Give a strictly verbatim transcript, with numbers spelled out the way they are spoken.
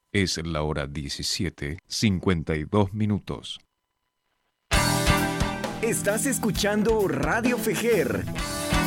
Es la hora diecisiete, cincuenta y dos minutos. Estás escuchando Radio Fejer.